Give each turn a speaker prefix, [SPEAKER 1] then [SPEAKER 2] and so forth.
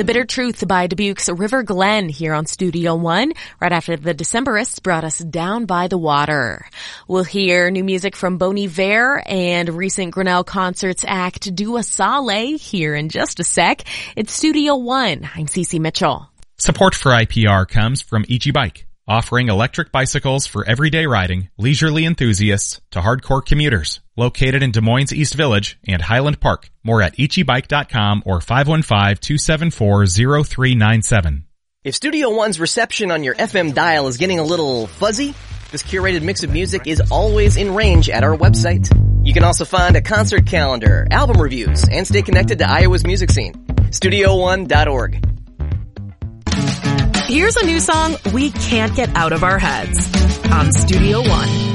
[SPEAKER 1] The Bitter Truth by Dubuque's River Glen here on Studio One, right after the Decemberists brought us Down by the Water. We'll hear new music from Bon Iver and recent Grinnell Concerts act Dua Saleh here in just a sec. It's Studio One. I'm Cece Mitchell.
[SPEAKER 2] Support for IPR comes from EG Bike, offering electric bicycles for everyday riding, leisurely enthusiasts to hardcore commuters. Located in Des Moines East Village and Highland Park. More at egbike.com or 515-274-0397.
[SPEAKER 3] If Studio One's reception on your FM dial is getting a little fuzzy, this curated mix of music is always in range at our website. You can also find a concert calendar, album reviews, and stay connected to Iowa's music scene. StudioOne.org.
[SPEAKER 4] Here's a new song we can't get out of our heads on Studio One.